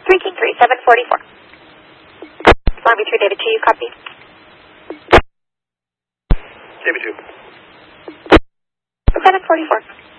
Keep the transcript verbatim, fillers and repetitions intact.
three King three, seven forty-four. Army three, David two, you copy? David two. seven forty-four.